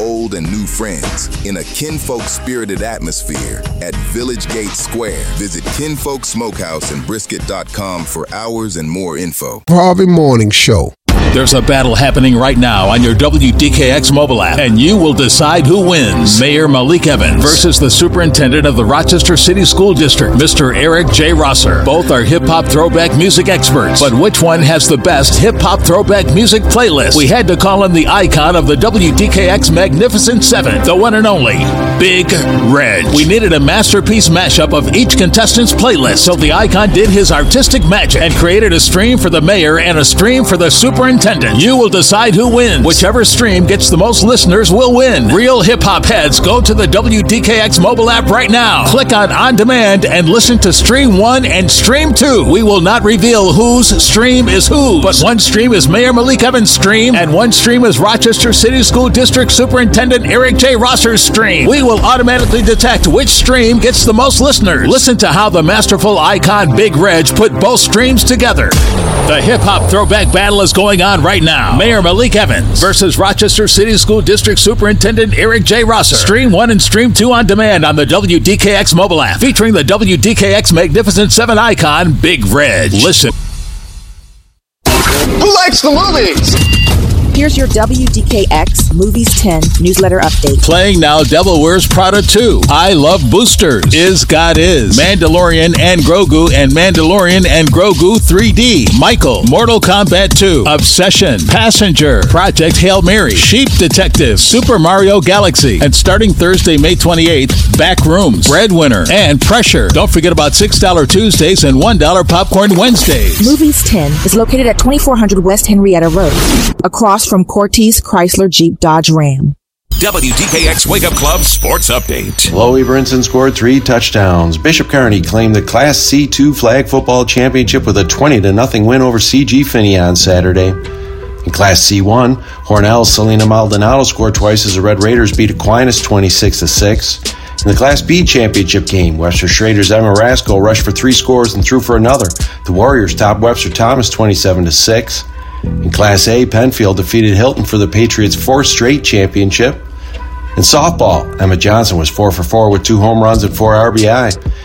old and new friends in a kinfolk-spirited atmosphere at Village Gate Square. Visit Kinfolk Smokehouse and Brisket.com for hours and more info. Harvey Morning Show. There's a battle happening right now on your WDKX mobile app, and you will decide who wins. Mayor Malik Evans versus the superintendent of the Rochester City School District, Mr. Eric J. Rosser. Both are hip-hop throwback music experts, but which one has the best hip-hop throwback music playlist? We had to call him the icon of the WDKX Magnificent Seven, the one and only Big Reg. We needed a masterpiece mashup of each contestant's playlist, so the icon did his artistic magic and created a stream for the mayor and a stream for the superintendent. You will decide who wins. Whichever stream gets the most listeners will win. Real hip-hop heads, go to the WDKX mobile app right now. Click on Demand and listen to Stream 1 and Stream 2. We will not reveal whose stream is whose, but one stream is Mayor Malik Evans' stream, and one stream is Rochester City School District Superintendent Eric J. Rosser's stream. We will automatically detect which stream gets the most listeners. Listen to how the masterful icon Big Reg put both streams together. The hip-hop throwback battle is going on right now. Mayor Malik Evans versus Rochester City School District Superintendent Eric J. Rosser. Stream 1 and Stream 2 on demand on the WDKX mobile app, featuring the WDKX Magnificent 7 icon, Big Reg. Listen. Who likes the movies? Here's your WDKX Movies 10 newsletter update. Playing now, Devil Wears Prada 2. I Love Boosters. Is God Is. Mandalorian and Grogu and Mandalorian and Grogu 3D. Michael. Mortal Kombat 2. Obsession. Passenger. Project Hail Mary. Sheep Detective. Super Mario Galaxy. And starting Thursday, May 28th, Backrooms. Breadwinner. And Pressure. Don't forget about $6 Tuesdays and $1 Popcorn Wednesdays. Movies 10 is located at 2400 West Henrietta Road, across from Cortez Chrysler Jeep Dodge Ram. WDKX Wake Up Club Sports Update. Loie Brinson scored 3 touchdowns. Bishop Kearney claimed the Class C2 Flag Football Championship with a 20-0 win over CG Finney on Saturday. In Class C1, Hornell's Selena Maldonado scored twice as the Red Raiders beat Aquinas 26-6. In the Class B championship game, Webster Schrader's Emma Rasco rushed for 3 scores and threw for another. The Warriors topped Webster Thomas 27-6. In Class A, Penfield defeated Hilton for the Patriots' 4th straight championship. In softball, Emma Johnson was 4 for 4 with 2 home runs and 4 RBI.